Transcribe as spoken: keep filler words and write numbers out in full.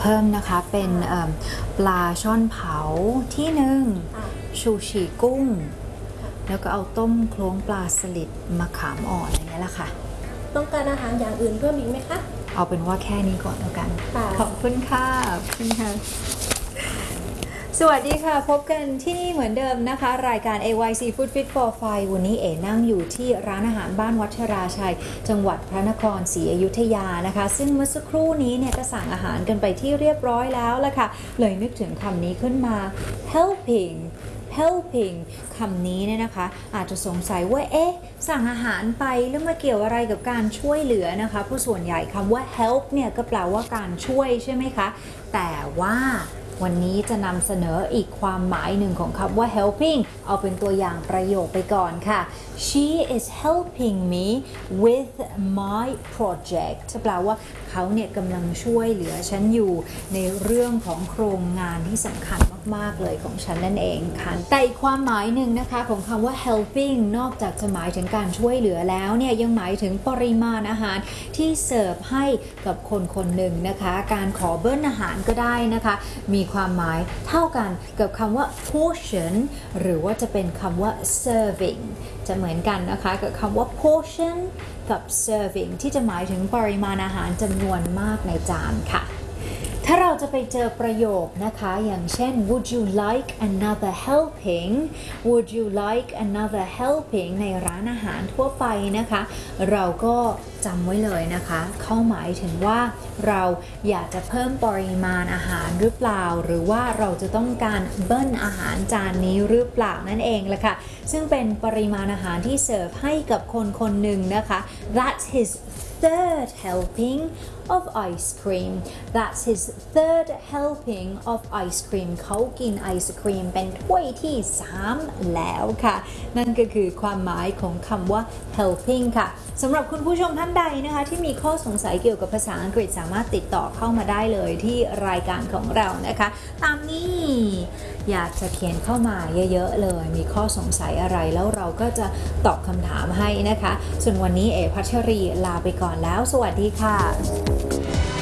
พิ่มนะคะเป็นปลาช่อนเผาที่หนึ่งชูชีกุ้งแล้วก็เอาต้มโคลงปลาสลิดมะขามอ่อนอะไรเงี้ยแหละค่ะต้องการอาหารอย่างอื่นเพิ่มอีกไหมคะเอาเป็นว่าแค่นี้ก่อนแล้วกันขอบคุณค่ะพี่ค่ะสวัสดีค่ะพบกันที่นี่เหมือนเดิมนะคะรายการ เอ วาย ซี Food Fit for Five วันนี้เอ๋นั่งอยู่ที่ร้านอาหารบ้านวัชราชัยจังหวัดพระนครศรีอยุธยานะคะซึ่งเมื่อสักครู่นี้เนี่ยก็สั่งอาหารกันไปที่เรียบร้อยแล้วละค่ะเลยนึกถึงคำนี้ขึ้นมา helping helping คำนี้เนี่ยนะคะอาจจะสงสัยว่าเอ๊ะสั่งอาหารไปแล้วมาเกี่ยวอะไรกับการช่วยเหลือนะคะเพราะส่วนใหญ่คำว่า help เนี่ยก็แปลว่าการช่วยใช่ไหมคะแต่ว่าวันนี้จะนำเสนออีกความหมายหนึ่งของคำว่า helping เอาเป็นตัวอย่างประโยคไปก่อนค่ะ She is helping me with my project จะแปลว่าเขาเนี่ยกำลังช่วยเหลือฉันอยู่ในเรื่องของโครงงานที่สำคัญมากๆเลยของฉันนั่นเองค่ะแต่อีกความหมายหนึ่งนะคะของคำว่า helping นอกจากจะหมายถึงการช่วยเหลือแล้วเนี่ยยังหมายถึงปริมาณอาหารที่เสิร์ฟให้กับคนคนหนึ่งนะคะการขอเบิ้ลอาหารก็ได้นะคะมีความหมายเท่ากันกับคำว่า portion หรือว่าจะเป็นคำว่า serving จะเหมือนกันนะคะกับคำว่า portion กับ serving ที่จะหมายถึงปริมาณอาหารจำนวนมากในจานค่ะถ้าเราจะไปเจอประโยคนะคะอย่างเช่น would you like another helping would you like another helping ในร้านอาหารทั่วไปนะคะเราก็จำไว้เลยนะคะเขาหมายถึงว่าเราอยากจะเพิ่มปริมาณอาหารหรือเปล่าหรือว่าเราจะต้องการเบิ้ลอาหารจานนี้หรือเปล่านั่นเองแหละค่ะซึ่งเป็นปริมาณอาหารที่เสิร์ฟให้กับคนคนหนึ่งนะคะ that's his third helping of ice cream that's his third helping of ice cream เขากินไอศครีมเป็นถ้วยที่สามแล้วค่ะนั่นก็คือความหมายของคำว่า helping ค่ะสำหรับคุณผู้ชมท่านใดนะคะที่มีข้อสงสัยเกี่ยวกับภาษาอังกฤษสามารถติดต่อเข้ามาได้เลยที่รายการของเรานะคะตามนี้อยากจะเขียนเข้ามาเยอะๆเลยมีข้อสงสัยอะไรแล้วเราก็จะตอบคำถามให้นะคะส่วนวันนี้เอ๋พัชรีลาไปก่อนแล้วสวัสดีค่ะ